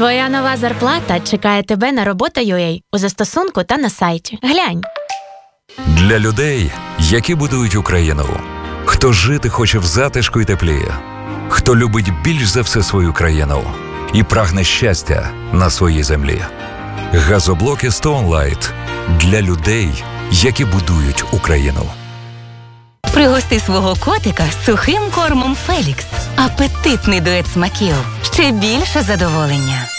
Твоя нова зарплата чекає тебе на робота.ua у застосунку та на сайті. Глянь. Для людей, які будують Україну. Хто жити хоче в затишку і теплі. Хто любить більш за все свою країну і прагне щастя на своїй землі. Газоблоки Stone Light для людей, які будують Україну. Пригости свого котика сухим кормом Фелікс. Апетитний дует смаків. Ще більше задоволення.